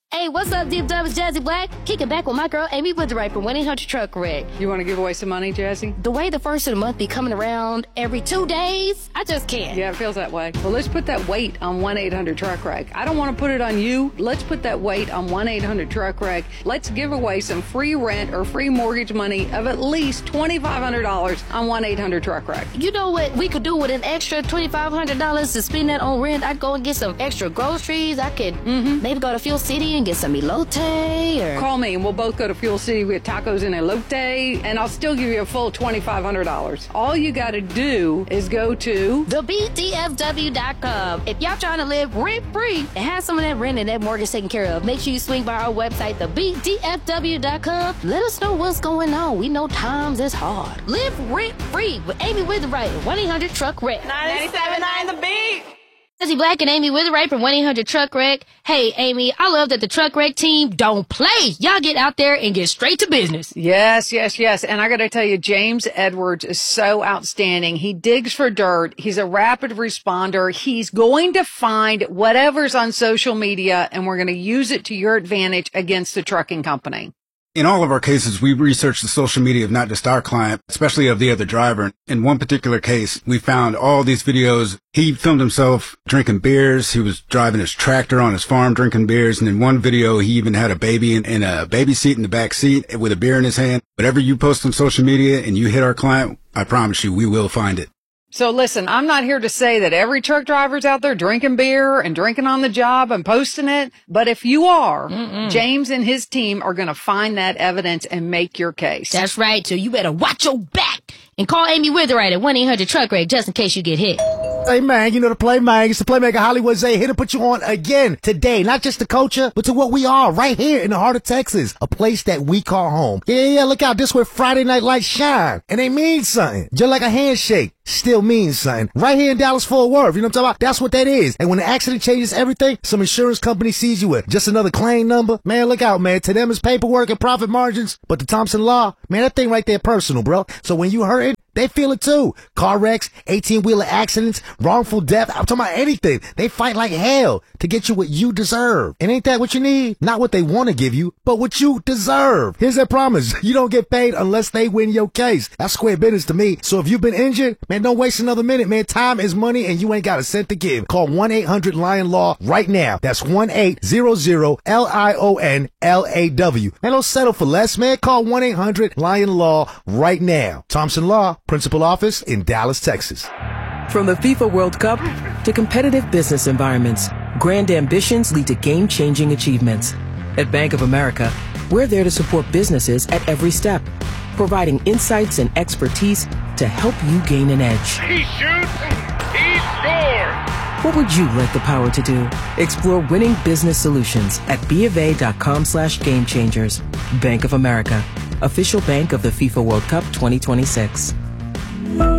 Hey, what's up, Deep Dub? It's Jazzy Black. Kicking back with my girl, Amy Witherite from 1-800-TRUCK-WRECK. You want to give away some money, Jazzy? The way the first of the month be coming around every 2 days, I just can't. Yeah, it feels that way. Well, let's put that weight on 1-800-TRUCK-WRECK. I don't want to put it on you. Let's put that weight on 1-800-TRUCK-WRECK. Let's give away some free rent or free mortgage money of at least $2,500 on 1-800-TRUCK-WRECK. You know what we could do with an extra $2,500 to spend that on rent? I'd go and get some extra groceries. I could maybe go to Fuel City and get some elote or... Call me and we'll both go to Fuel City with tacos and elote, and I'll still give you a full $2,500. All you got to do is go to thebdfw.com. If y'all trying to live rent-free and have some of that rent and that mortgage taken care of, make sure you swing by our website, thebdfw.com. Let us know what's going on. We know times is hard. Live rent-free with Amy Witherite at 1-800-TRUCK-WRECK. 97.9 The Beat. Jazzy Black and Amy Witherite from 1-800-TRUCK-WRECK. Hey, Amy, I love that the Truck Wreck team don't play. Y'all get out there and get straight to business. Yes. And I got to tell you, James Edwards is so outstanding. He digs for dirt. He's a rapid responder. He's going to find whatever's on social media, and we're going to use it to your advantage against the trucking company. In all of our cases, we research the social media of not just our client, especially of the other driver. In one particular case, we found all these videos. He filmed himself drinking beers. He was driving his tractor on his farm drinking beers. And in one video, he even had a baby in a baby seat in the back seat with a beer in his hand. Whatever you post on social media and you hit our client, I promise you, we will find it. So listen, I'm not here to say that every truck driver's out there drinking beer and drinking on the job and posting it. But if you are, James and his team are going to find that evidence and make your case. That's right. So you better watch your back and call Amy Witherite at 1-800-TRUCK-WRECK just in case you get hit. Hey, man, you know the play, man. It's the Playmaker Hollywood Zay here to put you on again today. Not just to culture, but to what we are right here in the heart of Texas. A place that we call home. Yeah, look out. This where Friday Night Lights shine. And they mean something. Just like a handshake still means something. Right here in Dallas-Fort Worth. You know what I'm talking about? That's what that is. And when the accident changes everything, some insurance company sees you with just another claim number. Man, look out, man. To them it's paperwork and profit margins. But the Thompson Law, man, that thing right there personal, bro. So when you hurt it, they feel it too. Car wrecks, 18-wheeler accidents, wrongful death. I'm talking about anything. They fight like hell to get you what you deserve. And ain't that what you need? Not what they want to give you, but what you deserve. Here's their promise. You don't get paid unless they win your case. That's square business to me. So if you've been injured, man, don't waste another minute, man. Time is money and you ain't got a cent to give. Call 1-800-LION-LAW right now. That's 1-800-LION-LAW. Man, don't settle for less, man. Call 1-800-LION-LAW right now. Thompson Law, Principal Office in Dallas, Texas. From the FIFA World Cup to competitive business environments, grand ambitions lead to game-changing achievements. At Bank of America, we're there to support businesses at every step, providing insights and expertise to help you gain an edge. He shoots, he scores! What would you like the power to do? Explore winning business solutions at BofA.com/gamechangers. Bank of America, official bank of the FIFA World Cup 2026.